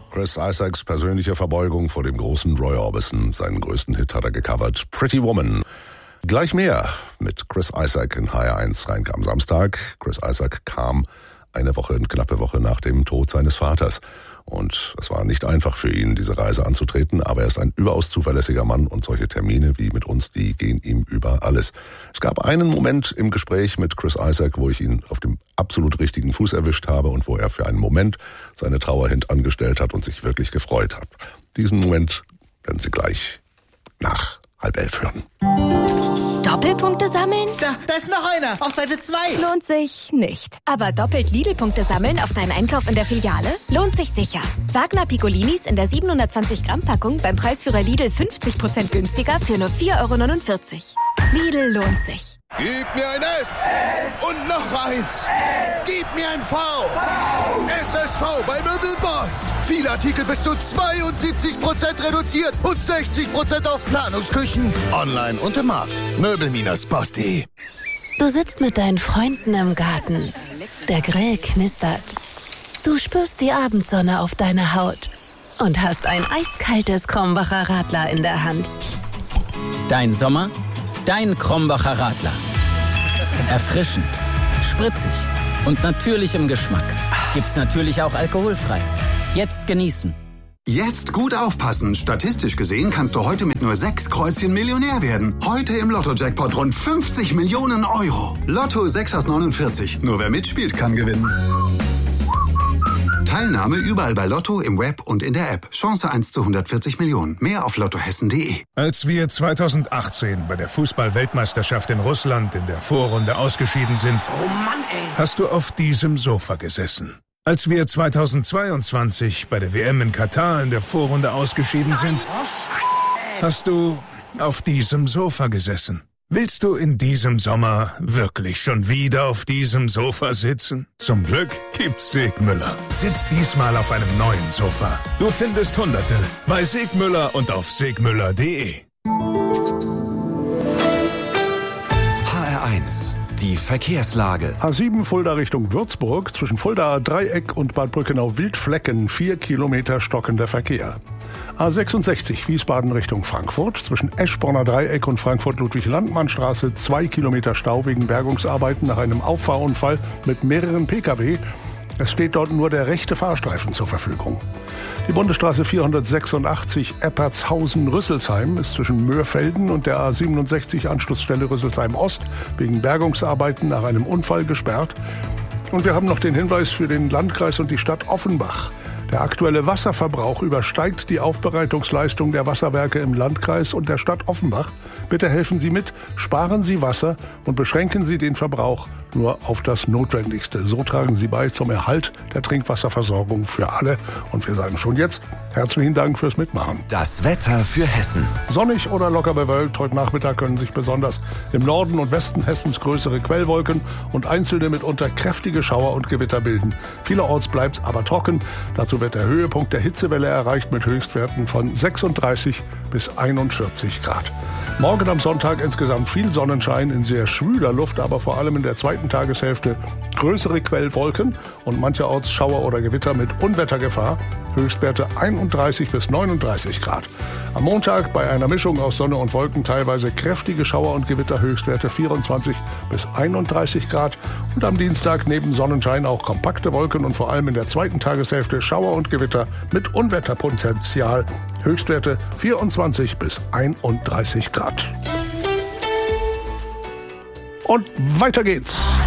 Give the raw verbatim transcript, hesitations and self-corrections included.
Chris Isaacs persönliche Verbeugung vor dem großen Roy Orbison. Seinen größten Hit hat er gecovert, Pretty Woman. Gleich mehr mit Chris Isaak in H R eins reinkam am Samstag. Chris Isaak kam eine Woche, eine knappe Woche nach dem Tod seines Vaters. Und es war nicht einfach für ihn, diese Reise anzutreten, aber er ist ein überaus zuverlässiger Mann und solche Termine wie mit uns, die gehen ihm über alles. Es gab einen Moment im Gespräch mit Chris Isaak, wo ich ihn auf dem absolut richtigen Fuß erwischt habe und wo er für einen Moment seine Trauer hintangestellt hat und sich wirklich gefreut hat. Diesen Moment werden Sie gleich nach halb elf hören. Doppelpunkte sammeln? Da, da ist noch einer, auf Seite zwei. Lohnt sich nicht. Aber doppelt Lidl-Punkte sammeln auf deinen Einkauf in der Filiale? Lohnt sich sicher. Wagner Piccolinis in der siebenhundertzwanzig Gramm Packung beim Preisführer Lidl fünfzig Prozent günstiger für nur vier Euro neunundvierzig. Lidl lohnt sich. Gib mir ein S. S. Und noch eins. S. Gib mir ein V. V. S S V bei Möbelboss. Viele Artikel bis zu zweiundsiebzig Prozent reduziert und sechzig Prozent auf Planungsküchen. Online und im Markt. Möbel Boss punkt de. Du sitzt mit deinen Freunden im Garten. Der Grill knistert. Du spürst die Abendsonne auf deiner Haut und hast ein eiskaltes Krombacher Radler in der Hand. Dein Sommer, dein Krombacher Radler. Erfrischend, spritzig und natürlich im Geschmack. Gibt's natürlich auch alkoholfrei. Jetzt genießen. Jetzt gut aufpassen. Statistisch gesehen kannst du heute mit nur sechs Kreuzchen Millionär werden. Heute im Lotto-Jackpot rund fünfzig Millionen Euro. Lotto sechs aus neunundvierzig. Nur wer mitspielt, kann gewinnen. Teilnahme überall bei Lotto, im Web und in der App. Chance eins zu hundertvierzig Millionen. Mehr auf lottohessen punkt de. Als wir zweitausendachtzehn bei der Fußball-Weltmeisterschaft in Russland in der Vorrunde ausgeschieden sind, Oh Mann, ey. hast du auf diesem Sofa gesessen. Als wir zweitausendzweiundzwanzig bei der W M in Katar in der Vorrunde ausgeschieden sind, hast du auf diesem Sofa gesessen. Willst du in diesem Sommer wirklich schon wieder auf diesem Sofa sitzen? Zum Glück gibt's Segmüller. Sitz diesmal auf einem neuen Sofa. Du findest Hunderte bei Segmüller und auf segmüller punkt de. H R eins. Die Verkehrslage. A sieben Fulda Richtung Würzburg, zwischen Fuldaer Dreieck und Bad Brückenau-Wildflecken, vier Kilometer stockender Verkehr. A sechsundsechzig Wiesbaden Richtung Frankfurt, zwischen Eschborner Dreieck und Frankfurt-Ludwig-Landmann-Straße, zwei Kilometer Stau wegen Bergungsarbeiten nach einem Auffahrunfall mit mehreren Pkw. Es steht dort nur der rechte Fahrstreifen zur Verfügung. Die Bundesstraße vierhundertsechsundachtzig Eppertshausen-Rüsselsheim ist zwischen Möhrfelden und der A siebenundsechzig Anschlussstelle Rüsselsheim Ost wegen Bergungsarbeiten nach einem Unfall gesperrt. Und wir haben noch den Hinweis für den Landkreis und die Stadt Offenbach. Der aktuelle Wasserverbrauch übersteigt die Aufbereitungsleistung der Wasserwerke im Landkreis und der Stadt Offenbach. Bitte helfen Sie mit, sparen Sie Wasser und beschränken Sie den Verbrauch nur auf das Notwendigste. So tragen Sie bei zum Erhalt der Trinkwasserversorgung für alle. Und wir sagen schon jetzt herzlichen Dank fürs Mitmachen. Das Wetter für Hessen. Sonnig oder locker bewölkt. Heute Nachmittag können sich besonders im Norden und Westen Hessens größere Quellwolken und einzelne mitunter kräftige Schauer und Gewitter bilden. Vielerorts bleibt's aber trocken. Dazu wird der Höhepunkt der Hitzewelle erreicht mit Höchstwerten von sechsunddreißig bis einundvierzig Grad. Morgen am Sonntag insgesamt viel Sonnenschein in sehr schwüler Luft, aber vor allem in der zweiten Tageshälfte größere Quellwolken und mancherorts Schauer oder Gewitter mit Unwettergefahr. Höchstwerte einunddreißig bis neununddreißig Grad. Am Montag bei einer Mischung aus Sonne und Wolken teilweise kräftige Schauer und Gewitter, Höchstwerte vierundzwanzig bis einunddreißig Grad. Und am Dienstag neben Sonnenschein auch kompakte Wolken und vor allem in der zweiten Tageshälfte Schauer und Gewitter mit Unwetterpotenzial. Höchstwerte vierundzwanzig bis einunddreißig Grad. Und weiter geht's.